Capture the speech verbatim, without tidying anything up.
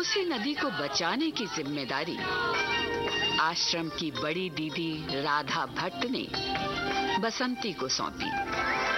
तुलसी नदी को बचाने की जिम्मेदारी आश्रम की बड़ी दीदी राधा भट्ट ने बसंती को सौंपी।